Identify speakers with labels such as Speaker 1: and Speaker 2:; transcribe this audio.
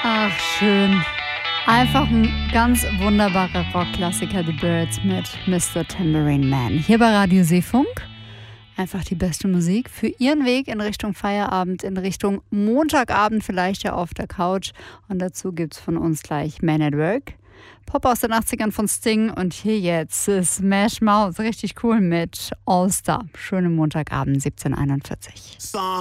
Speaker 1: Ach, schön. Einfach ein ganz wunderbarer Rockklassiker, The Byrds mit Mr. Tambourine Man. Hier bei Radio Seefunk. Einfach die beste Musik für Ihren Weg in Richtung Feierabend, in Richtung Montagabend, vielleicht ja auf der Couch. Und dazu gibt's von uns gleich Man at Work. Pop aus den 80ern von Sting und hier jetzt Smash Mouth, richtig cool mit All Star. Schönen Montagabend, 17:41.